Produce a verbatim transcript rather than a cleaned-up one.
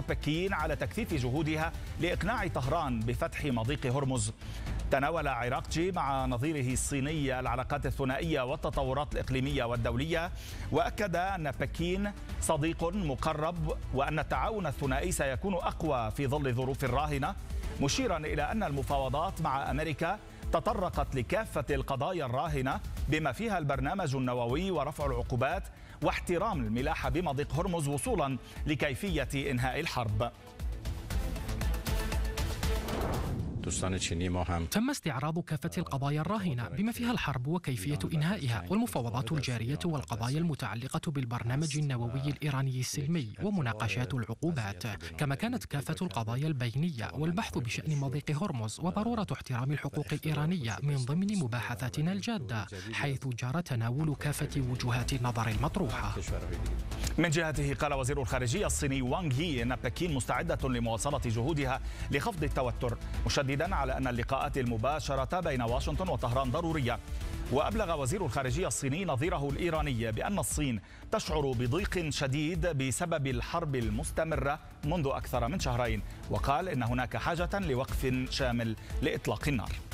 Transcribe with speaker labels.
Speaker 1: بكين على تكثيف جهودها لإقناع طهران بفتح مضيق هرمز. تناول عراقجي مع نظيره الصيني العلاقات الثنائية والتطورات الإقليمية والدولية، وأكد أن بكين صديق مقرب وأن التعاون الثنائي سيكون أقوى في ظل ظروف راهنة، مشيرا إلى أن المفاوضات مع أمريكا تطرقت لكافة القضايا الراهنة بما فيها البرنامج النووي ورفع العقوبات واحترام الملاحة بمضيق هرمز وصولا لكيفية إنهاء الحرب.
Speaker 2: تم استعراض كافة القضايا الراهنة بما فيها الحرب وكيفية إنهائها والمفاوضات الجارية والقضايا المتعلقة بالبرنامج النووي الإيراني السلمي ومناقشات العقوبات، كما كانت كافة القضايا البينية والبحث بشأن مضيق هرمز وضرورة احترام الحقوق الإيرانية من ضمن مباحثاتنا الجادة، حيث جرى تناول كافة وجهات النظر المطروحة.
Speaker 1: من جهته قال وزير الخارجية الصيني وانغ يي إن بكين مستعدة لمواصلة جهودها لخفض التوتر، مشددا على أن اللقاءات المباشرة بين واشنطن وطهران ضرورية. وأبلغ وزير الخارجية الصيني نظيره الإيراني بأن الصين تشعر بضيق شديد بسبب الحرب المستمرة منذ أكثر من شهرين، وقال إن هناك حاجة لوقف شامل لإطلاق النار.